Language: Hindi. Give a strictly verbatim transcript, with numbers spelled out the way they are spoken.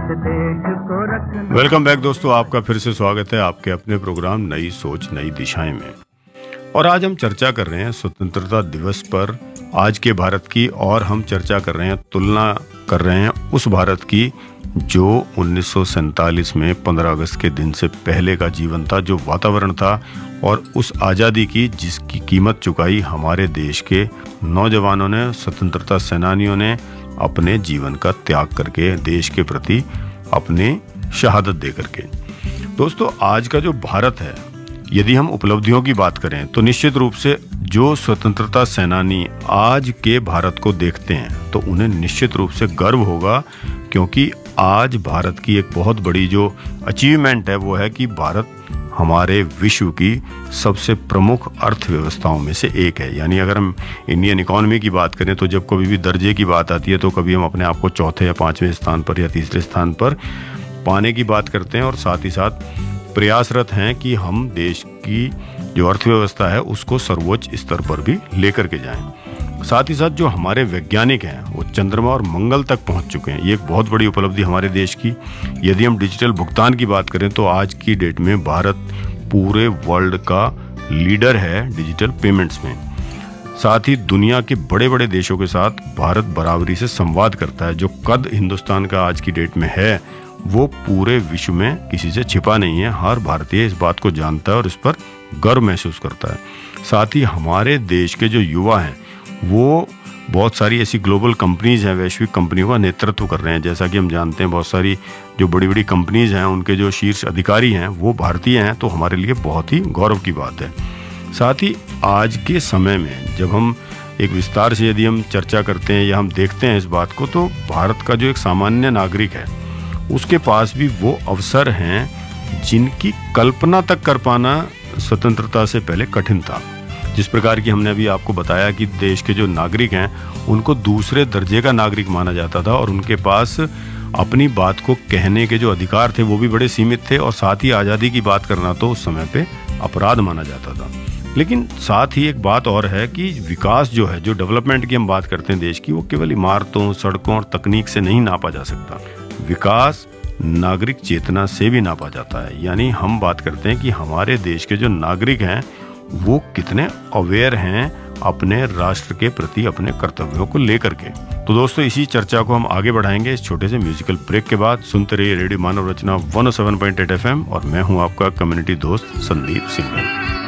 देश को रखना। वेलकम बैक दोस्तों, आपका फिर से स्वागत है आपके अपने प्रोग्राम नई सोच नई दिशाएं में। और आज हम चर्चा कर रहे हैं स्वतंत्रता दिवस पर आज के भारत की, और हम चर्चा कर रहे हैं, तुलना कर रहे हैं उस भारत की जो उन्नीस सौ सैंतालीस में पंद्रह अगस्त के दिन से पहले का जीवन था, जो वातावरण था, और उस आज़ादी की जिसकी कीमत चुकाई हमारे देश के नौजवानों ने, स्वतंत्रता सेनानियों ने अपने जीवन का त्याग करके, देश के प्रति अपने शहादत दे करके। दोस्तों, आज का जो भारत है, यदि हम उपलब्धियों की बात करें तो निश्चित रूप से जो स्वतंत्रता सेनानी आज के भारत को देखते हैं तो उन्हें निश्चित रूप से गर्व होगा, क्योंकि आज भारत की एक बहुत बड़ी जो अचीवमेंट है वो है कि भारत हमारे विश्व की सबसे प्रमुख अर्थव्यवस्थाओं में से एक है। यानी अगर हम इंडियन इकोनॉमी की बात करें तो जब कभी भी दर्जे की बात आती है तो कभी हम अपने आप को चौथे या पांचवें स्थान पर या तीसरे स्थान पर पाने की बात करते हैं, और साथ ही साथ प्रयासरत हैं कि हम देश की जो अर्थव्यवस्था है उसको सर्वोच्च स्तर पर भी लेकर के जाएं। साथ ही साथ जो हमारे वैज्ञानिक हैं वो चंद्रमा और मंगल तक पहुंच चुके हैं। ये एक बहुत बड़ी उपलब्धि हमारे देश की। यदि हम डिजिटल भुगतान की बात करें तो आज की डेट में भारत पूरे वर्ल्ड का लीडर है डिजिटल पेमेंट्स में। साथ ही दुनिया के बड़े बड़े देशों के साथ भारत बराबरी से संवाद करता है। जो कद हिंदुस्तान का आज की डेट में है वो पूरे विश्व में किसी से छिपा नहीं है। हर भारतीय इस बात को जानता है और इस पर गर्व महसूस करता है। साथ ही हमारे देश के जो युवा हैं वो बहुत सारी ऐसी ग्लोबल कंपनीज हैं, वैश्विक कंपनियों का नेतृत्व कर रहे हैं। जैसा कि हम जानते हैं बहुत सारी जो बड़ी बड़ी कंपनीज हैं उनके जो शीर्ष अधिकारी हैं वो भारतीय हैं, तो हमारे लिए बहुत ही गौरव की बात है। साथ ही आज के समय में जब हम एक विस्तार से यदि हम चर्चा करते हैं या हम देखते हैं इस बात को, तो भारत का जो एक सामान्य नागरिक है उसके पास भी वो अवसर हैं जिनकी कल्पना तक कर पाना स्वतंत्रता से पहले कठिन था। जिस प्रकार की हमने अभी आपको बताया कि देश के जो नागरिक हैं उनको दूसरे दर्जे का नागरिक माना जाता था, और उनके पास अपनी बात को कहने के जो अधिकार थे वो भी बड़े सीमित थे, और साथ ही आज़ादी की बात करना तो उस समय पे अपराध माना जाता था। लेकिन साथ ही एक बात और है कि विकास जो है, जो डेवलपमेंट की हम बात करते हैं देश की, वो केवल इमारतों, सड़कों और तकनीक से नहीं नापा जा सकता। विकास नागरिक चेतना से भी नापा जाता है। यानी हम बात करते हैं कि हमारे देश के जो नागरिक हैं वो कितने अवेयर हैं अपने राष्ट्र के प्रति, अपने कर्तव्यों को लेकर के। तो दोस्तों, इसी चर्चा को हम आगे बढ़ाएंगे इस छोटे से म्यूजिकल ब्रेक के बाद। सुनते रहिए रेडियो मानव रचना one O seven point eight F M, और मैं हूं आपका कम्युनिटी दोस्त संदीप सिंह।